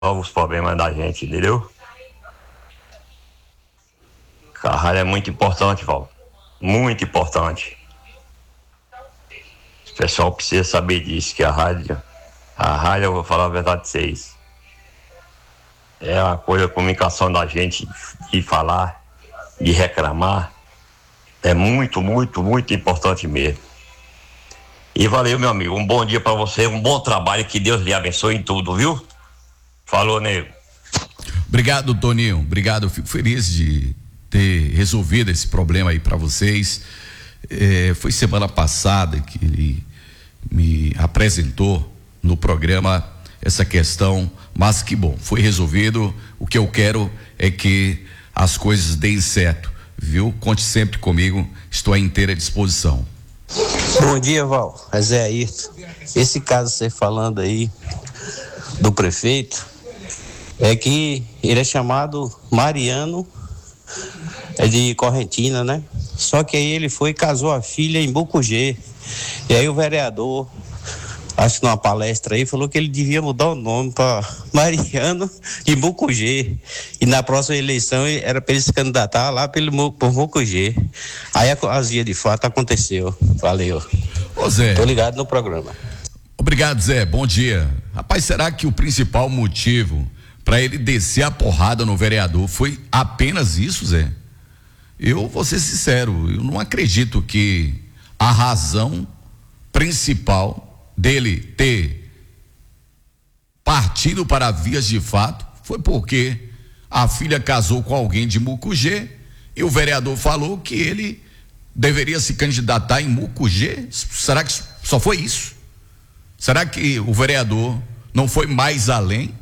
os problemas da gente, entendeu? A rádio é muito importante, Val. Muito importante. O pessoal precisa saber disso, que a rádio, eu vou falar a verdade de vocês. É a coisa, a comunicação da gente, de falar, de reclamar, é muito, muito, muito importante mesmo. E valeu, meu amigo, um bom dia pra você, um bom trabalho, que Deus lhe abençoe em tudo, viu? Falou, nego. Obrigado, Toninho, obrigado, eu fico feliz de ter resolvido esse problema aí pra vocês. Foi semana passada que ele me apresentou no programa essa questão, mas que bom, foi resolvido. O que eu quero é que as coisas deem certo, viu? Conte sempre comigo, estou à inteira disposição. Bom dia, Val, é Zé Ayrton. Esse caso você falando aí do prefeito, é que ele é chamado Mariano, é de Correntina, né? Só que aí ele foi e casou a filha em Mucugê. E aí o vereador, acho que numa palestra aí, falou que ele devia mudar o nome para Mariano de Mucugê. E na próxima eleição era para ele se candidatar lá por Mucugê. Aí as vias de fato aconteceu. Valeu. Ô Zé. Tô ligado no programa. Obrigado, Zé. Bom dia. Rapaz, será que o principal motivo para ele descer a porrada no vereador foi apenas isso, Zé? Eu vou ser sincero, eu não acredito que a razão principal dele ter partido para vias de fato foi porque a filha casou com alguém de Mucugê e o vereador falou que ele deveria se candidatar em Mucugê. Será que só foi isso? Será que o vereador não foi mais além?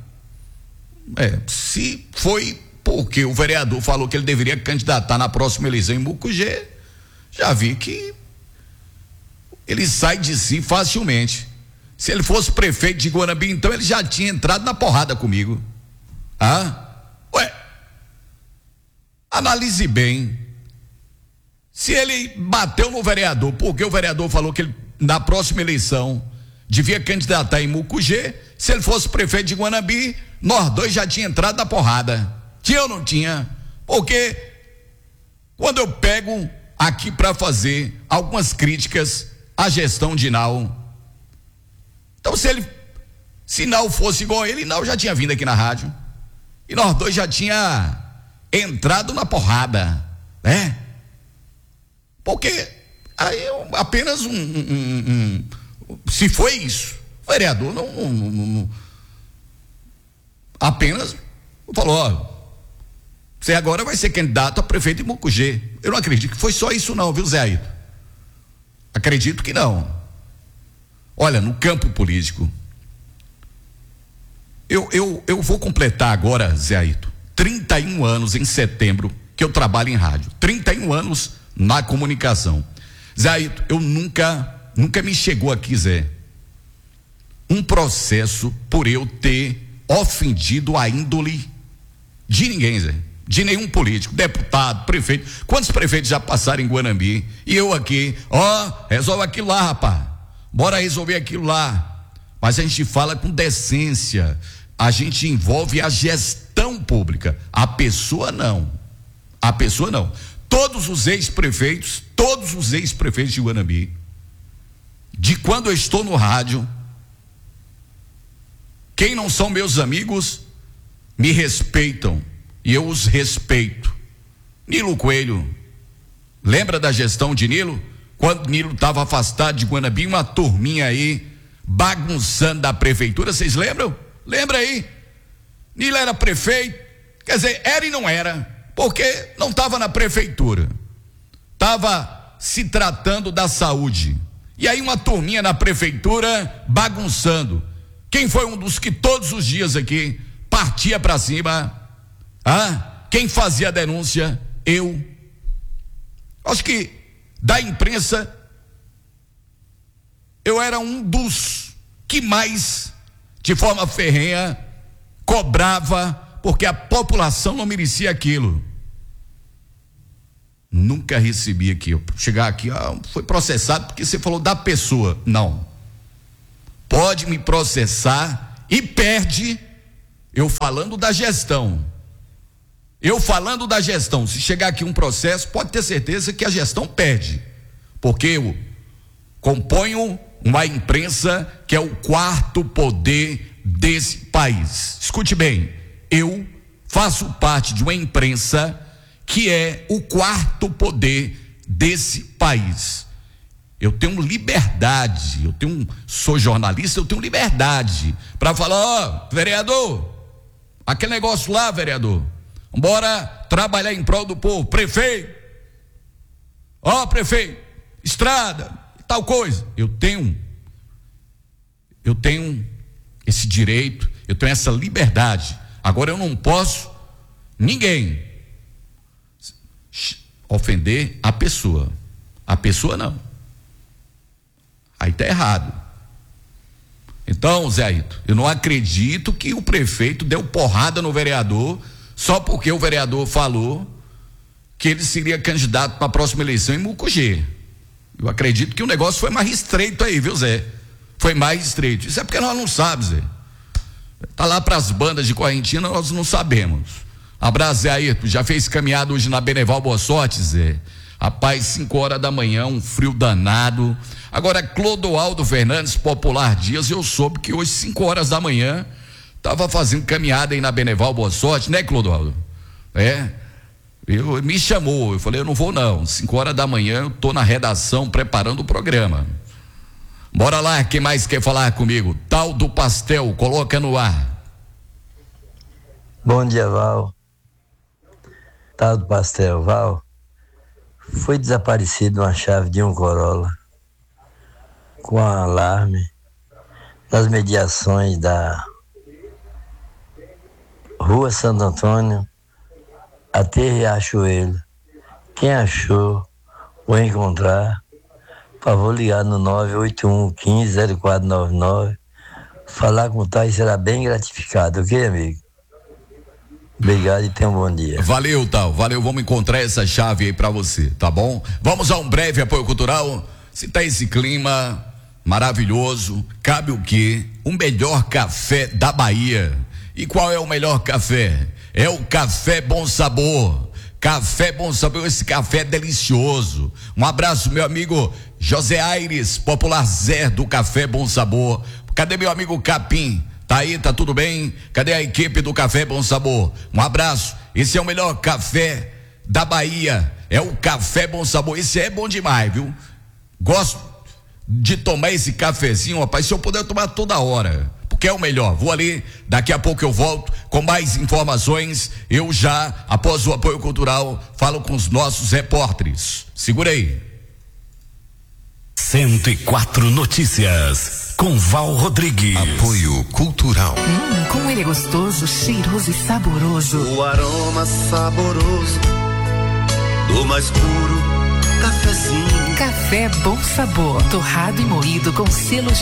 Se foi porque o vereador falou que ele deveria candidatar na próxima eleição em Mucugê, já vi que ele sai de si facilmente. Se ele fosse prefeito de Guanambi, então ele já tinha entrado na porrada comigo. Analise bem. Se ele bateu no vereador, porque o vereador falou que ele, na próxima eleição, devia candidatar em Mucugê, se ele fosse prefeito de Guanambi, nós dois já tinha entrado na porrada. Tinha ou não tinha? Porque quando eu pego aqui para fazer algumas críticas à gestão de Nau, então se Nau fosse igual a ele, Nau já tinha vindo aqui na rádio e nós dois já tinha entrado na porrada, né? Porque aí apenas se foi isso, o vereador não apenas falou, você agora vai ser candidato a prefeito de Mucugê. Eu não acredito que foi só isso não, viu, Zé Ayrton? Acredito que não. Olha, no campo político, eu vou completar agora, Zé Ayrton, 31 anos em setembro que eu trabalho em rádio, 31 anos na comunicação. Zé Ayrton, eu nunca me chegou aqui, Zé, um processo por eu ter ofendido a índole de ninguém, Zé, de nenhum político, deputado, prefeito. Quantos prefeitos já passaram em Guanambi? E eu aqui, resolve aquilo lá, rapaz, bora resolver aquilo lá. Mas a gente fala com decência, a gente envolve a gestão pública, a pessoa não. Todos os ex-prefeitos de Guanambi, de quando eu estou no rádio, quem não são meus amigos, me respeitam e eu os respeito. Nilo Coelho, lembra da gestão de Nilo? Quando Nilo estava afastado de Guanambi, uma turminha aí bagunçando da prefeitura, vocês lembram? Lembra aí? Nilo era prefeito, quer dizer, era e não era, porque não estava na prefeitura, estava se tratando da saúde, e aí uma turminha na prefeitura bagunçando. Quem foi um dos que todos os dias aqui partia para cima? Quem fazia a denúncia? Eu. Acho que da imprensa eu era um dos que mais, de forma ferrenha, cobrava, porque a população não merecia aquilo. Nunca recebi aqui, chegar aqui, foi processado porque você falou da pessoa. Não. Pode me processar e perde Eu falando da gestão. Se chegar aqui um processo, pode ter certeza que a gestão perde. Porque eu componho uma imprensa que é o quarto poder desse país. Escute bem, eu faço parte de uma imprensa que é o quarto poder desse país. Eu tenho liberdade, sou jornalista, eu tenho liberdade para falar, vereador, aquele negócio lá, vereador, bora trabalhar em prol do povo, prefeito, prefeito, estrada, tal coisa. Eu tenho esse direito, eu tenho essa liberdade. Agora eu não posso ninguém ofender a pessoa não. Aí tá errado. Então, Zé Ayrton, eu não acredito que o prefeito deu porrada no vereador só porque o vereador falou que ele seria candidato para a próxima eleição em Mucugê. Eu acredito que o negócio foi mais estreito aí, viu, Zé? Foi mais estreito. Isso é porque nós não sabemos, Zé. Tá lá para as bandas de Correntina, nós não sabemos. Abraço, Zé Ayrton. Já fez caminhada hoje na Beneval Boa Sorte, Zé? Rapaz, 5 horas da manhã, um frio danado. Agora, Clodoaldo Fernandes, Popular Dias, eu soube que hoje, 5 horas da manhã, estava fazendo caminhada aí na Beneval Boa Sorte, né, Clodoaldo? Me chamou, eu falei, eu não vou não, 5 horas da manhã eu tô na redação preparando o programa. Bora lá, quem mais quer falar comigo? Tal do Pastel, coloca no ar. Bom dia, Val. Tal do Pastel, Val. Foi desaparecido uma chave de um Corolla com alarme nas mediações da Rua Santo Antônio até Riachuelo. Quem achou ou encontrar, por favor, ligar no 981-15-0499, falar com o Thay será bem gratificado, ok, amigo? Obrigado e tenha um bom dia. Valeu, Tal, valeu, vamos encontrar essa chave aí pra você, tá bom? Vamos a um breve apoio cultural. Se tá esse clima maravilhoso, cabe o quê? O melhor café da Bahia. E qual é o melhor café? É o Café Bom Sabor. Café Bom Sabor, esse café é delicioso. Um abraço, meu amigo José Aires, Popular Zé do Café Bom Sabor. Cadê meu amigo Capim? Tá aí, tá tudo bem? Cadê a equipe do Café Bom Sabor? Um abraço. Esse é o melhor café da Bahia. É o Café Bom Sabor. Esse é bom demais, viu? Gosto de tomar esse cafezinho, rapaz. Se eu puder tomar toda hora, porque é o melhor. Vou ali, daqui a pouco eu volto com mais informações. Eu já, após o apoio cultural, falo com os nossos repórteres. Segura aí. 104 Notícias. Com Val Rodrigues. Apoio cultural. Como ele é gostoso, cheiroso e saboroso. O aroma saboroso do mais puro cafezinho. Café Bom Sabor, torrado e moído com selo de